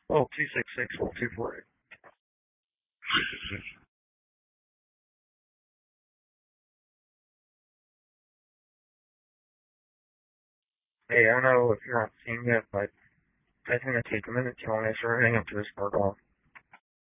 Oh, 266-1248. Hey, I don't know if you're on scene yet, but that's gonna take a minute till I start heading up to this car call.